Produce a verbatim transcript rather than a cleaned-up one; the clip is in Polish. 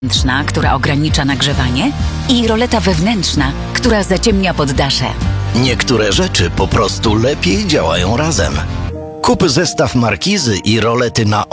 zewnętrzna, która ogranicza nagrzewanie, i roleta wewnętrzna, która zaciemnia poddasze. Niektóre rzeczy po prostu lepiej działają razem. Kup zestaw markizy i rolety na